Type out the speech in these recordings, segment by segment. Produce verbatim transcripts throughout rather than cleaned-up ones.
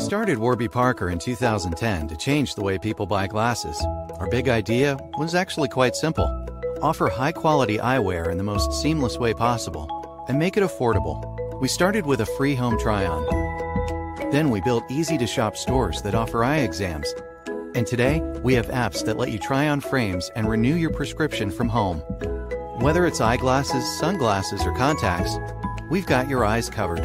started Warby Parker in two thousand ten to change the way people buy glasses. Our big idea was actually quite simple. Offer high-quality eyewear in the most seamless way possible and make it affordable. We started with a free home try-on. Then we built easy-to-shop stores that offer eye exams. And today, we have apps that let you try on frames and renew your prescription from home. Whether it's eyeglasses, sunglasses, or contacts, we've got your eyes covered.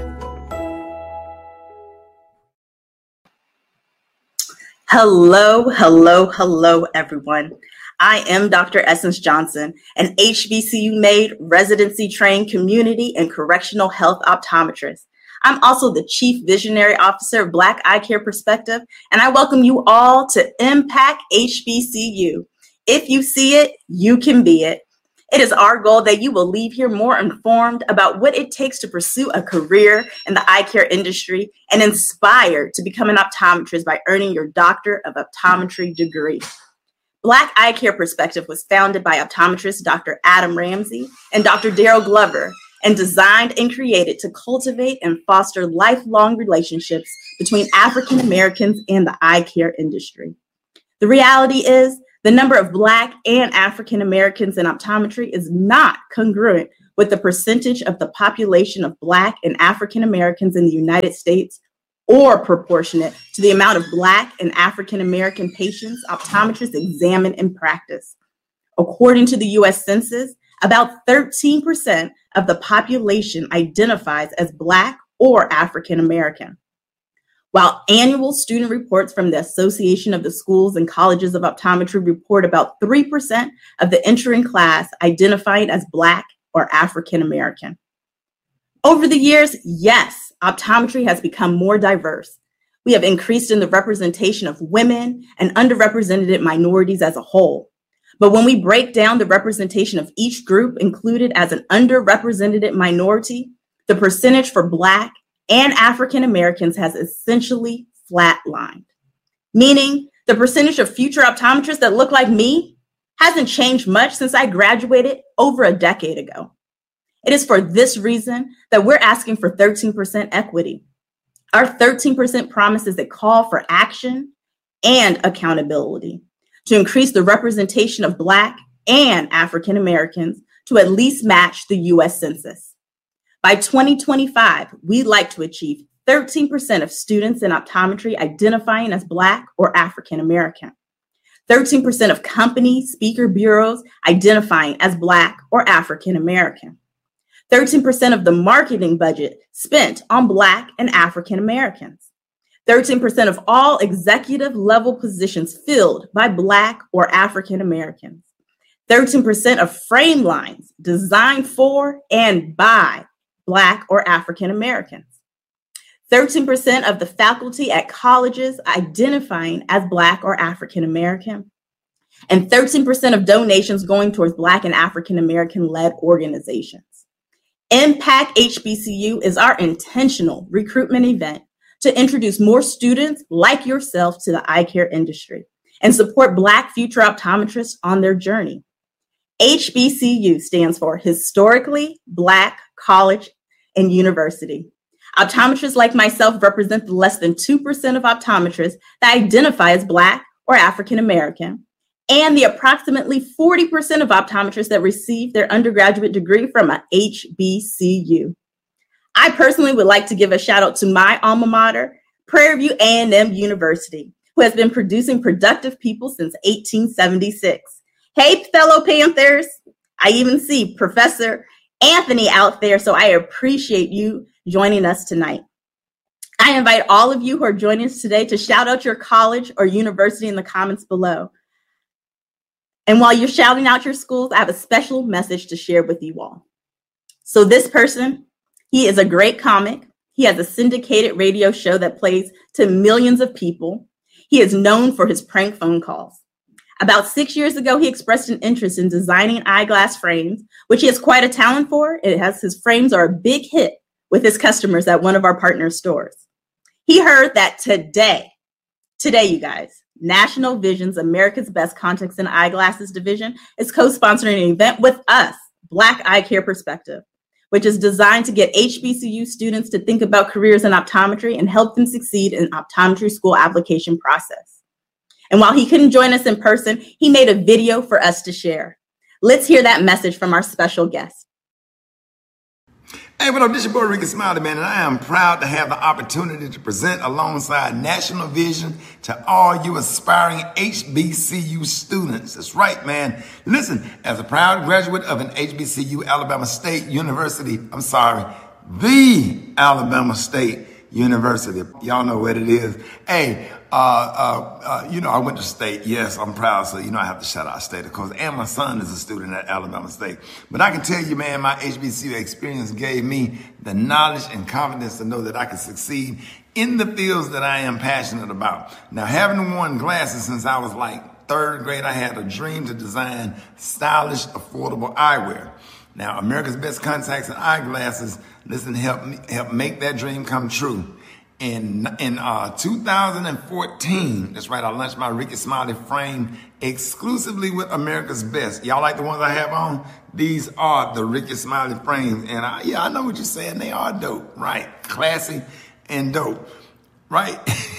Hello, hello, hello, everyone. I am Doctor Essence Johnson, an H B C U-made, residency-trained community and correctional health optometrist. I'm also the Chief Visionary Officer of Black Eye Care Perspective, and I welcome you all to Impact H B C U. If you see it, you can be it. It is our goal that you will leave here more informed about what it takes to pursue a career in the eye care industry and inspired to become an optometrist by earning your Doctor of Optometry degree. Black Eye Care Perspective was founded by optometrist Doctor Adam Ramsey and Doctor Daryl Glover and designed and created to cultivate and foster lifelong relationships between African Americans and the eye care industry. The reality is, the number of Black and African Americans in optometry is not congruent with the percentage of the population of Black and African Americans in the United States or proportionate to the amount of Black and African American patients optometrists examine in practice. According to the U S Census, about thirteen percent of the population identifies as Black or African American. While annual student reports from the Association of the Schools and Colleges of Optometry report about three percent of the entering class identifying as Black or African American. Over the years, yes, optometry has become more diverse. We have increased in the representation of women and underrepresented minorities as a whole. But when we break down the representation of each group included as an underrepresented minority, the percentage for Black and African Americans has essentially flatlined, meaning the percentage of future optometrists that look like me hasn't changed much since I graduated over a decade ago. It is for this reason that we're asking for thirteen percent equity. Our thirteen percent promise is a call for action and accountability to increase the representation of Black and African Americans to at least match the U S Census. By twenty twenty-five, we'd like to achieve thirteen percent of students in optometry identifying as Black or African American, thirteen percent of company speaker bureaus identifying as Black or African American, thirteen percent of the marketing budget spent on Black and African Americans, thirteen percent of all executive level positions filled by Black or African Americans, thirteen percent of frame lines designed for and by Black or African Americans, thirteen percent of the faculty at colleges identifying as Black or African American, and thirteen percent of donations going towards Black and African American led organizations. Impact H B C U is our intentional recruitment event to introduce more students like yourself to the eye care industry and support Black future optometrists on their journey. H B C U stands for Historically Black College and University. Optometrists like myself represent the less than two percent of optometrists that identify as Black or African American, and the approximately forty percent of optometrists that receive their undergraduate degree from a H B C U. I personally would like to give a shout out to my alma mater, Prairie View A and M University, who has been producing productive people since eighteen seventy-six. Hey, fellow Panthers. I even see Professor Anthony out there, so I appreciate you joining us tonight. I invite all of you who are joining us today to shout out your college or university in the comments below. And while you're shouting out your schools, I have a special message to share with you all. So this person, he is a great comic. He has a syndicated radio show that plays to millions of people. He is known for his prank phone calls. About six years ago, he expressed an interest in designing eyeglass frames, which he has quite a talent for. It has his frames are a big hit with his customers at one of our partner stores. He heard that today, today, you guys, National Vision's America's Best Contacts and Eyeglasses division is co-sponsoring an event with us, Black Eye Care Perspective, which is designed to get H B C U students to think about careers in optometry and help them succeed in optometry school application process. And while he couldn't join us in person, he made a video for us to share. Let's hear that message from our special guest. Hey, what up? This is your boy Ricky Smiley, man, and I am proud to have the opportunity to present alongside National Vision to all you aspiring H B C U students. That's right, man. Listen, as a proud graduate of an H B C U Alabama State University, I'm sorry, the Alabama State University. Y'all know what it is. Hey, uh, uh, uh, you know, I went to state. Yes, I'm proud. So, you know, I have to shout out state, of course. And my son is a student at Alabama State. But I can tell you, man, my H B C U experience gave me the knowledge and confidence to know that I can succeed in the fields that I am passionate about. Now, having worn glasses since I was like third grade, I had a dream to design stylish, affordable eyewear. Now, America's Best Contacts and Eyeglasses, listen, help me, help make that dream come true. In in uh, two thousand fourteen, that's right, I launched my Ricky Smiley frame exclusively with America's Best. Y'all like the ones I have on? These are the Ricky Smiley frames. And I, yeah, I know what you're saying. They are dope, right? Classy and dope, right?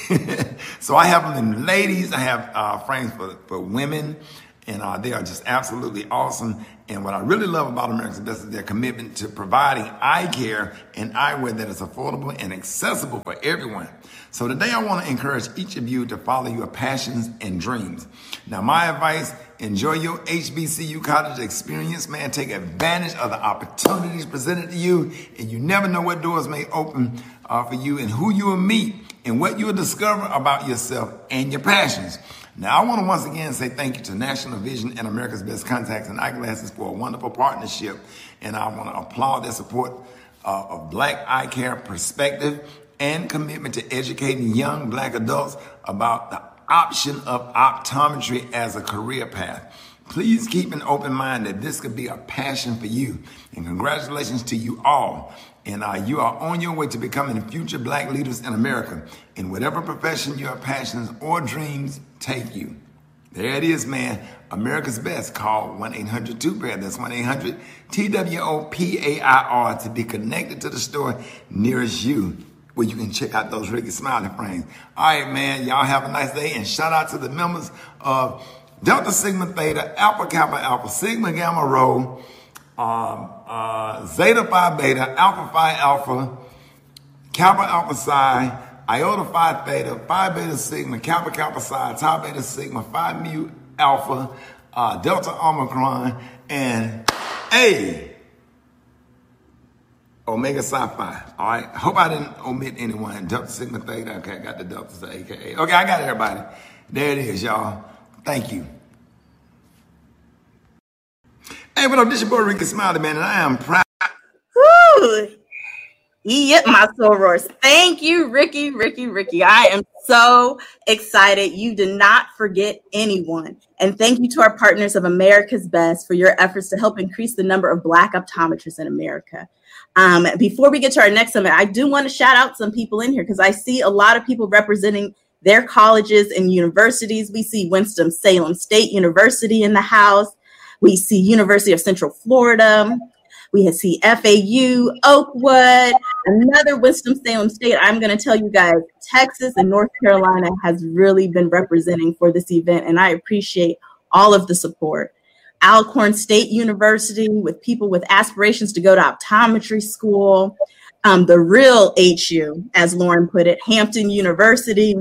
So I have them in ladies. I have uh, frames for, for women. And uh, they are just absolutely awesome. And what I really love about America's Best is their commitment to providing eye care and eyewear that is affordable and accessible for everyone. So today I want to encourage each of you to follow your passions and dreams. Now, my advice, enjoy your H B C U college experience, man. Take advantage of the opportunities presented to you. And you never know what doors may open uh, for you and who you will meet and what you will discover about yourself and your passions. Now, I want to once again say thank you to National Vision and America's Best Contacts and Eyeglasses for a wonderful partnership. And I want to applaud their support uh, of Black eye care perspective and commitment to educating young Black adults about the option of optometry as a career path. Please keep an open mind that this could be a passion for you. And congratulations to you all. And uh, you are on your way to becoming future Black leaders in America in whatever profession your passions or dreams take you. There it is, man. America's Best. Call one eight hundred two P A I R. That's one eight hundred T W O P A I R to be connected to the store nearest you, where you can check out those Ricky Smiley frames. All right, man. Y'all have a nice day. And shout out to the members of Delta Sigma Theta, Alpha Kappa Alpha, Sigma Gamma Rho, um, uh, Zeta Phi Beta, Alpha Phi Alpha, Kappa Alpha Psi, Iota Phi Theta, Phi Beta Sigma, Kappa Kappa Psi, Tau Beta Sigma, Phi Mu Alpha, uh, Delta Omicron, and A, Omega Psi Phi. All right. Hope I didn't omit anyone. Delta Sigma Theta. Okay, I got the Deltas, A K A. Okay, I got everybody. There it is, y'all. Thank you. Hey, what up? This is your boy Ricky Smiley, man, and I am proud. Woo! Yep, my sorors. Thank you, Ricky, Ricky, Ricky. I am so excited. You did not forget anyone. And thank you to our partners of America's Best for your efforts to help increase the number of Black optometrists in America. Um, before we get to our next summit, I do want to shout out some people in here because I see a lot of people representing their colleges and universities. We see Winston-Salem State University in the house. We see University of Central Florida. We see F A U, Oakwood, another Winston-Salem State. I'm going to tell you guys, Texas and North Carolina has really been representing for this event, and I appreciate all of the support. Alcorn State University with people with aspirations to go to optometry school. Um, the real H U, as Lauren put it, Hampton University.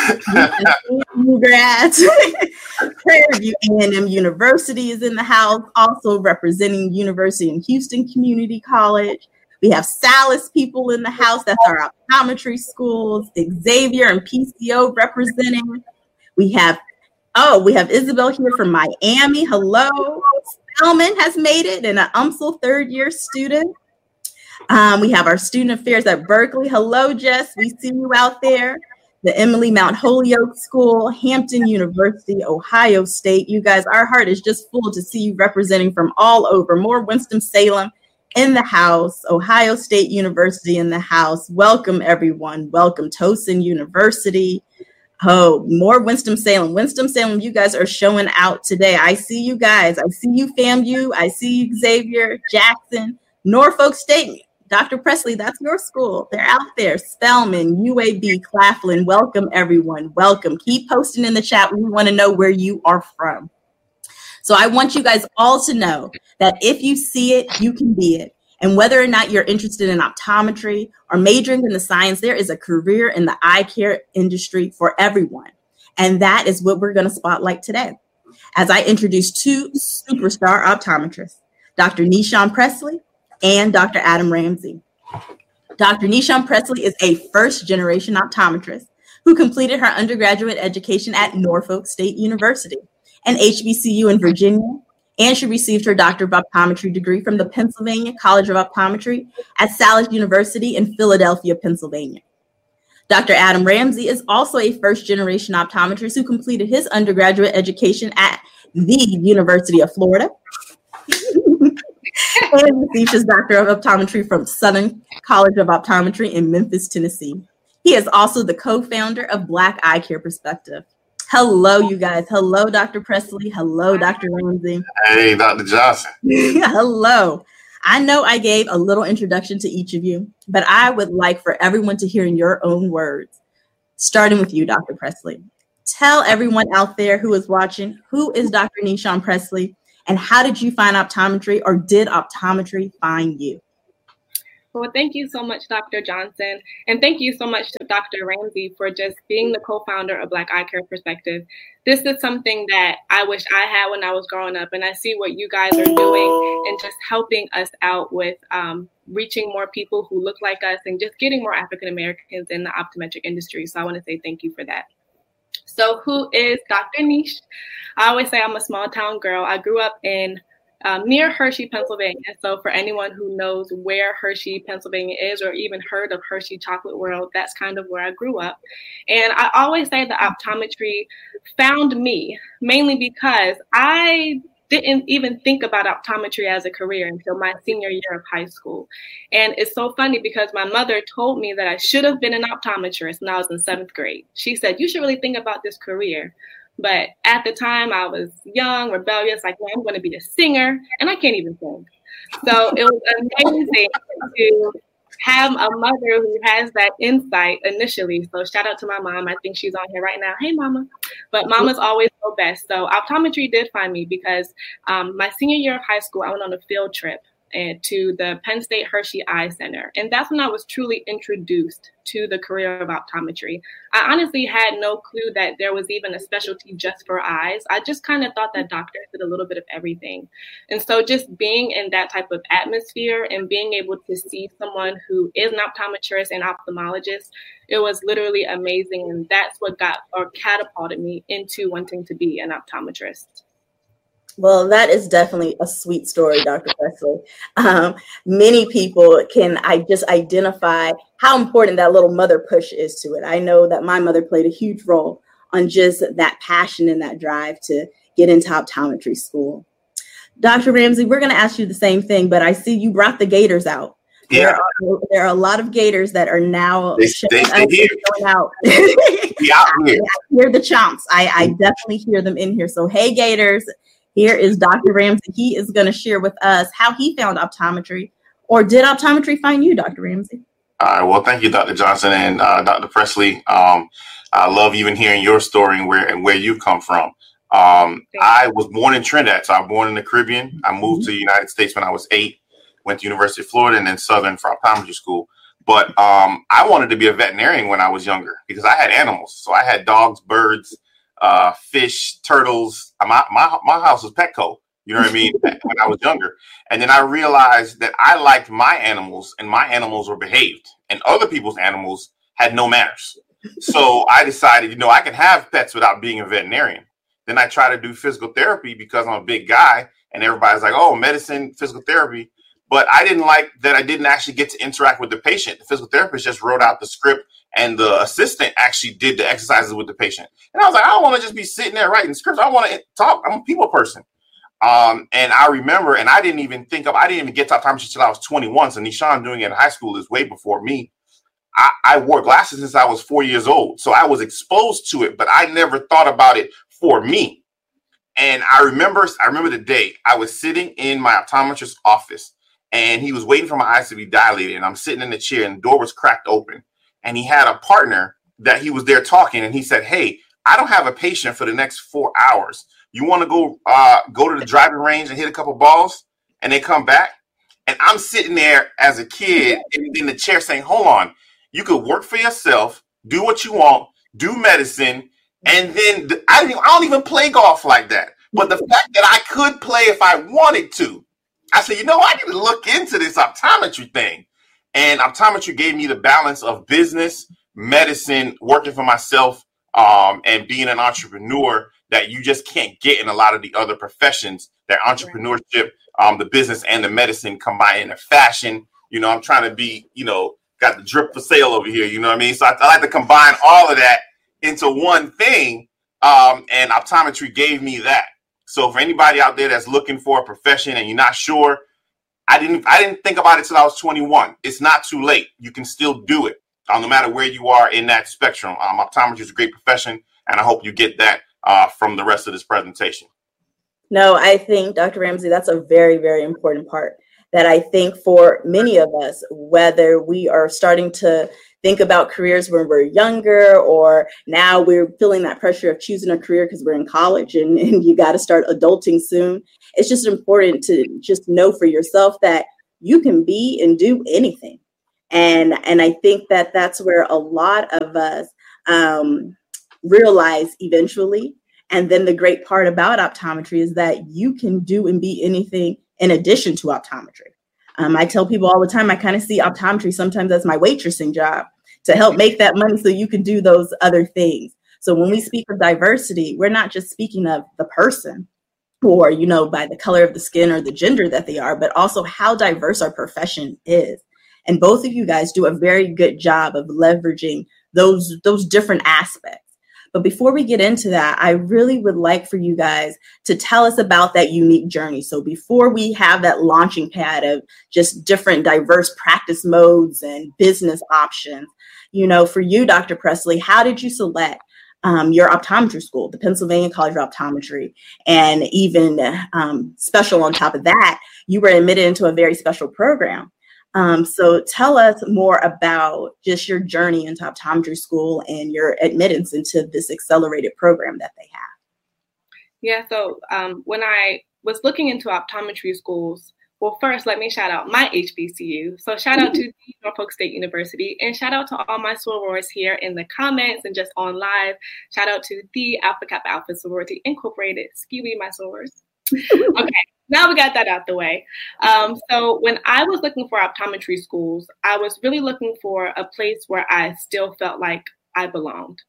Grads. Prairie View A and M University is in the house, also representing University in Houston Community College. We have Salis people in the house. That's our optometry schools. Xavier and P C O representing. We have, oh, we have Isabel here from Miami. Hello. Spelman has made it and an U M S L third year student. Um, we have our student affairs at Berkeley. Hello, Jess. We see you out there. The Emily Mount Holyoke School, Hampton University, Ohio State. You guys, our heart is just full to see you representing from all over. More Winston-Salem in the house, Ohio State University in the house. Welcome, everyone. Welcome, Towson University. Oh, more Winston-Salem. Winston-Salem, you guys are showing out today. I see you guys. I see you, FAMU. I see you, Xavier, Jackson, Norfolk State, Doctor Presley, that's your school. They're out there. Spelman, U A B, Claflin. Welcome, everyone. Welcome. Keep posting in the chat. We want to know where you are from. So I want you guys all to know that if you see it, you can be it. And whether or not you're interested in optometry or majoring in the science, there is a career in the eye care industry for everyone. And that is what we're going to spotlight today, as I introduce two superstar optometrists, Doctor Nishan Presley and Doctor Adam Ramsey. Doctor Nishan Presley is a first-generation optometrist who completed her undergraduate education at Norfolk State University, an H B C U in Virginia, and she received her Doctor of Optometry degree from the Pennsylvania College of Optometry at Salus University in Philadelphia, Pennsylvania. Doctor Adam Ramsey is also a first-generation optometrist who completed his undergraduate education at the University of Florida and received his Doctor of Optometry from Southern College of Optometry in Memphis, Tennessee. He is also the co-founder of Black Eye Care Perspective. Hello, you guys. Hello, Doctor Presley. Hello, Doctor Ramsey. Hey, Doctor Johnson. Hello. I know I gave a little introduction to each of you, but I would like for everyone to hear in your own words, starting with you, Doctor Presley. Tell everyone out there who is watching, who is Doctor Nishan Presley, and how did you find optometry, or did optometry find you? Well, thank you so much, Doctor Johnson. And thank you so much to Doctor Ramsey for just being the co-founder of Black Eye Care Perspective. This is something that I wish I had when I was growing up. And I see what you guys are doing and just helping us out with um, reaching more people who look like us and just getting more African Americans in the optometric industry. So I want to say thank you for that. So who is Doctor Nish? I always say I'm a small town girl. I grew up in Um, near Hershey, Pennsylvania. So for anyone who knows where Hershey, Pennsylvania is, or even heard of Hershey Chocolate World, that's kind of where I grew up. And I always say that optometry found me, mainly because I didn't even think about optometry as a career until my senior year of high school. And it's so funny because my mother told me that I should have been an optometrist when I was in seventh grade. She said, you should really think about this career. But at the time, I was young, rebellious, like, well, I'm going to be a singer, and I can't even sing. So it was amazing to have a mother who has that insight initially. So shout out to my mom. I think she's on here right now. Hey, Mama. But Mama's always the best. So optometry did find me because um, my senior year of high school, I went on a field trip and to the Penn State Hershey Eye Center. And that's when I was truly introduced to the career of optometry. I honestly had no clue that there was even a specialty just for eyes. I just kind of thought that doctors did a little bit of everything. And so just being in that type of atmosphere and being able to see someone who is an optometrist and ophthalmologist, it was literally amazing. And that's what got or catapulted me into wanting to be an optometrist. Well, that is definitely a sweet story, Doctor Presley. Um, many people can I just identify how important that little mother push is to it. I know that my mother played a huge role on just that passion and that drive to get into optometry school. Doctor Ramsey, we're going to ask you the same thing, but I see you brought the Gators out. Yeah. There are, there are a lot of Gators that are now they, they, they here. going out. Yeah, I, I hear the chomps. I, I definitely hear them in here. So, hey, Gators. Here is Doctor Ramsey. He is going to share with us how he found optometry, or did optometry find you, Doctor Ramsey? All right. Well, thank you, Doctor Johnson and uh, Doctor Presley. Um, I love even hearing your story and where and where you come from. Um, I was born in Trinidad, so I was born in the Caribbean. I moved mm-hmm. to the United States when I was eight, went to University of Florida and then Southern for optometry school. But um, I wanted to be a veterinarian when I was younger because I had animals. So I had dogs, birds, uh, fish, turtles. My, my, my house was Petco, you know what I mean? When I was younger. And then I realized that I liked my animals and my animals were behaved and other people's animals had no manners. So I decided, you know, I can have pets without being a veterinarian. Then I tried to do physical therapy because I'm a big guy and everybody's like, oh, medicine, physical therapy. But I didn't like that I didn't actually get to interact with the patient. The physical therapist just wrote out the script and the assistant actually did the exercises with the patient. And I was like, I don't want to just be sitting there writing scripts. I want to talk. I'm a people person. Um, and I remember, and I didn't even think of, I didn't even get to optometry until I was twenty-one. So Nishan doing it in high school is way before me. I, I wore glasses since I was four years old. So I was exposed to it, but I never thought about it for me. And I remember, I remember the day I was sitting in my optometrist's office and he was waiting for my eyes to be dilated. And I'm sitting in the chair, and the door was cracked open. And he had a partner that he was there talking, and he said, "Hey, I don't have a patient for the next four hours. You want to go uh, go to the driving range and hit a couple balls, and they come back?" And I'm sitting there as a kid in, in the chair saying, "Hold on, you could work for yourself, do what you want, do medicine, and then th- I, didn't, I don't even play golf like that. But the fact that I could play if I wanted to, I said, you know, I need to look into this optometry thing." And optometry gave me the balance of business, medicine, working for myself, um, and being an entrepreneur that you just can't get in a lot of the other professions. That entrepreneurship, um, the business and the medicine combined in a fashion. You know, I'm trying to be, you know, got the drip for sale over here. You know what I mean? So I, I like to combine all of that into one thing. Um, and optometry gave me that. So for anybody out there that's looking for a profession and you're not sure, I didn't I didn't think about it till I was twenty-one. It's not too late. You can still do it, um, no matter where you are in that spectrum. Um, optometry is a great profession, and I hope you get that uh, from the rest of this presentation. No, I think, Doctor Ramsey, that's a very, very important part that I think for many of us, whether we are starting to think about careers when we're younger, or now we're feeling that pressure of choosing a career because we're in college and, and you got to start adulting soon. It's just important to just know for yourself that you can be and do anything. And, and I think that that's where a lot of us um, realize eventually. And then the great part about optometry is that you can do and be anything in addition to optometry. Um, I tell people all the time, I kind of see optometry sometimes as my waitressing job to help make that money so you can do those other things. So when we speak of diversity, we're not just speaking of the person or, you know, by the color of the skin or the gender that they are, but also how diverse our profession is. And both of you guys do a very good job of leveraging those, those different aspects. But before we get into that, I really would like for you guys to tell us about that unique journey. So before we have that launching pad of just different diverse practice modes and business options, you know, for you, Doctor Presley, how did you select um, your optometry school, the Pennsylvania College of Optometry? And even um, special on top of that, you were admitted into a very special program. Um, so tell us more about just your journey into optometry school and your admittance into this accelerated program that they have. Yeah, so um, when I was looking into optometry schools, well, first, let me shout out my H B C U. So shout out to Norfolk State University, and shout out to all my sorors here in the comments and just on live. Shout out to the Alpha Kappa Alpha Sorority Incorporated. Skiwi, my sorors. Okay. Now we got that out the way. Um, so when I was looking for optometry schools, I was really looking for a place where I still felt like I belonged.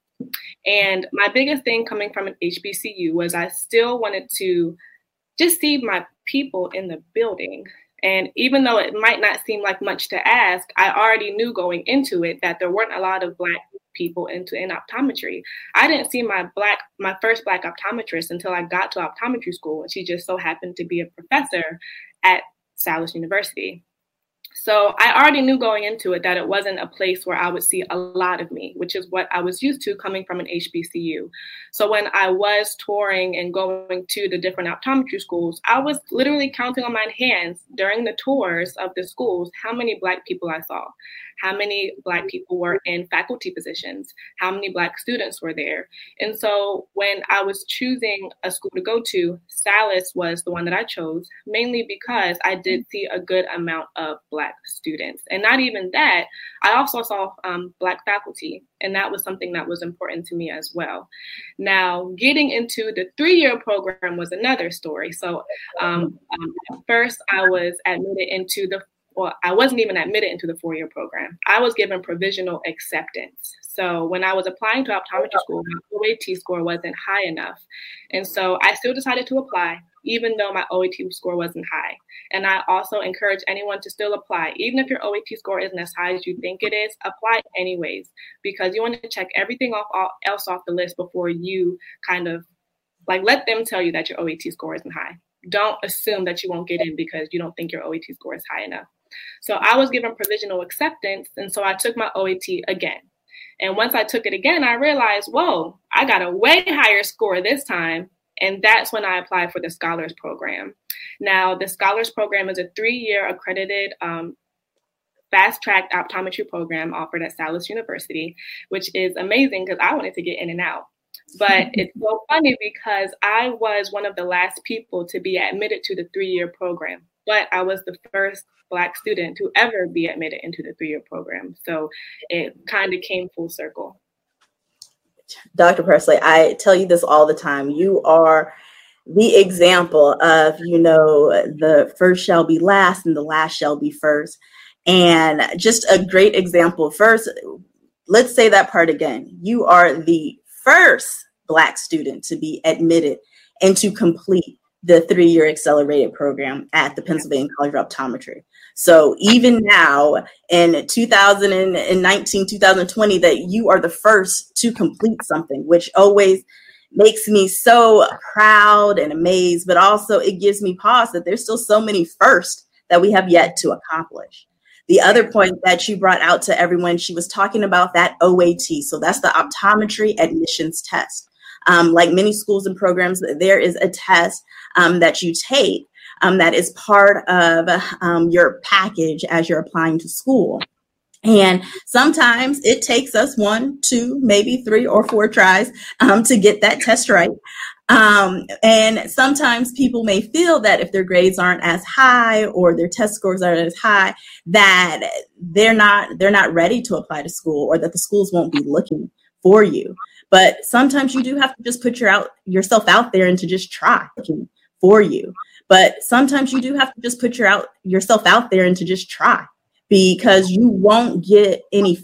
And my biggest thing coming from an H B C U was I still wanted to just see my people in the building. And even though it might not seem like much to ask, I already knew going into it that there weren't a lot of Black people into in optometry. I didn't see my black, my first Black optometrist until I got to optometry school, and she just so happened to be a professor at Salus University. So I already knew going into it that it wasn't a place where I would see a lot of me, which is what I was used to coming from an H B C U. So when I was touring and going to the different optometry schools, I was literally counting on my hands during the tours of the schools how many Black people I saw, how many Black people were in faculty positions, how many Black students were there. And so when I was choosing a school to go to, Salus was the one that I chose, mainly because I did see a good amount of Black students. And not even that, I also saw um, Black faculty, and that was something that was important to me as well. Now, getting into the three-year program was another story. So um, um, at first, I was admitted into the Well, I wasn't even admitted into the four-year program. I was given provisional acceptance. So when I was applying to optometry school, my O A T score wasn't high enough. And so I still decided to apply, even though my O A T score wasn't high. And I also encourage anyone to still apply. Even if your O A T score isn't as high as you think it is, apply anyways, because you want to check everything off all, else off the list before you kind of like let them tell you that your O A T score isn't high. Don't assume that you won't get in because you don't think your O A T score is high enough. So I was given provisional acceptance, and so I took my O A T again. And once I took it again, I realized, whoa, I got a way higher score this time. And that's when I applied for the Scholars Program. Now, the Scholars Program is a three-year accredited um, fast-track optometry program offered at Salus University, which is amazing because I wanted to get in and out. But it's so funny because I was one of the last people to be admitted to the three-year program, but I was the first Black student to ever be admitted into the three-year program. So it kind of came full circle. Doctor Presley, I tell you this all the time. You are the example of, you know, the first shall be last and the last shall be first. And just a great example. First, let's say that part again. You are the first Black student to be admitted and to complete the three-year accelerated program at the Pennsylvania College of Optometry. So even now in two thousand nineteen, two thousand twenty, that you are the first to complete something, which always makes me so proud and amazed, but also it gives me pause that there's still so many firsts that we have yet to accomplish. The other point that you brought out to everyone, she was talking about that O A T. So that's the optometry admissions test. Um, like many schools and programs, there is a test um, that you take um, that is part of um, your package as you're applying to school. And sometimes it takes us one, two, maybe three or four tries um, to get that test right. Um, and sometimes people may feel that if their grades aren't as high or their test scores aren't as high, that they're not they're not ready to apply to school, or that the schools won't be looking for you. But sometimes you do have to just put your out yourself out there and to just try looking for you. But sometimes you do have to just put your out yourself out there and to just try, because you won't get any